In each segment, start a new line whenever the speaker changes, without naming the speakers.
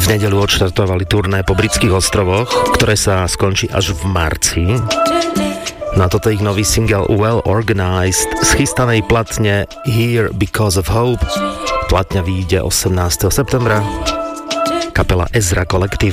V nedeľu odštartovali turné po britských ostrovoch, ktoré sa skončí až v marci. Na toto ich nový single Well Organized z chystanej platne Here Because of Hope. Platňa vyjde 18. septembra. Kapela Ezra Collective.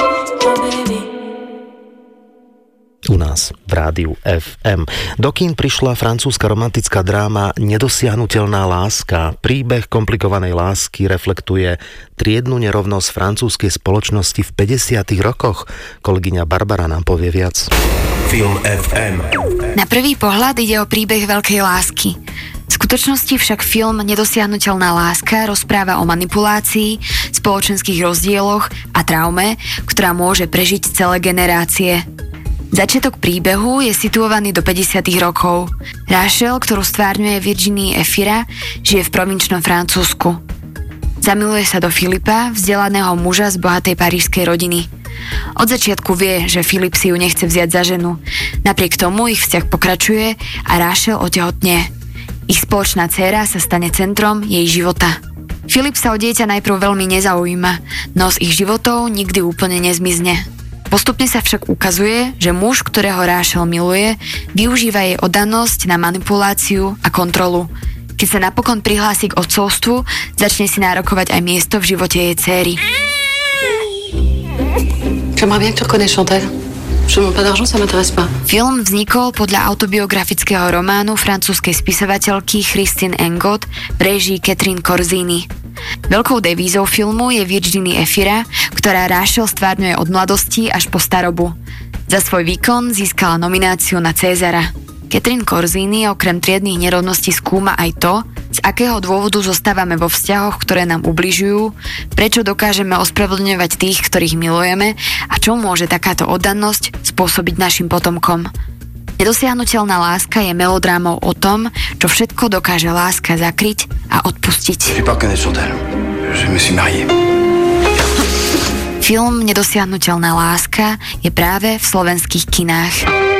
U nás v rádiu FM. Do kín prišla francúzska romantická dráma Nedosiahnuteľná láska. Príbeh komplikovanej lásky reflektuje triednu nerovnosť francúzskej spoločnosti v 50. rokoch. Kolegyňa Barbara nám povie viac.
Film FM.
Na prvý pohľad ide o príbeh veľkej lásky. V skutočnosti však film Nedosiahnuteľná láska rozpráva o manipulácii, spoločenských rozdieloch a traume, ktorá môže prežiť celé generácie. Začiatok príbehu je situovaný do 50. rokov. Rachel, ktorú stvárňuje Virginie Efira, žije v provinčnom Francúzsku. Zamiluje sa do Filipa, vzdelaného muža z bohatej parížskej rodiny. Od začiatku vie, že Filip si ju nechce vziať za ženu. Napriek tomu ich vzťah pokračuje a Rachel otehotne. Ich spoločná dcéra sa stane centrom jej života. Filip sa o dieťa najprv veľmi nezaujíma, no z ich životov nikdy úplne nezmizne. Postupne sa však ukazuje, že muž, ktorého Rachel miluje, využíva jej oddanosť na manipuláciu a kontrolu. Keď sa napokon prihlási k otcovstvu, začne si nárokovať aj miesto v živote jej dcéry.
J'aimerais bien que tu reconnaisses Chantal. Je demande pas d'argent, ça m'intéresse pas.
Film vznikol podľa autobiografického románu francúzskej spisovateľky Christine Engot v réžii Catherine Corzini. Veľkou devízou filmu je Virginie Efira, ktorá Rachel stvárňuje od mladosti až po starobu. Za svoj výkon získala nomináciu na Césara. Catherine Corzini okrem triednych nerovností skúma aj to, z akého dôvodu zostávame vo vzťahoch, ktoré nám ubližujú, prečo dokážeme ospravedlňovať tých, ktorých milujeme a čo môže takáto oddanosť spôsobiť našim potomkom. Nedosiahnuteľná láska je melodrámou o tom, čo všetko dokáže láska zakryť a odpustiť. Film Nedosiahnuteľná láska je práve v slovenských kinách.